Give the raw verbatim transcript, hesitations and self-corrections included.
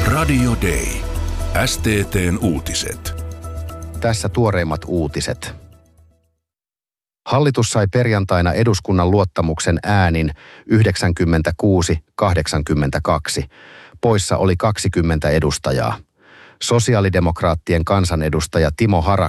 Radio Day. S T T:n uutiset. Tässä tuoreimmat uutiset. Hallitus sai perjantaina eduskunnan luottamuksen äänin yhdeksänkymmentäkuusi kahdeksankymmentäkaksi. Poissa oli kaksikymmentä edustajaa. Sosiaalidemokraattien kansanedustaja Timo Harakka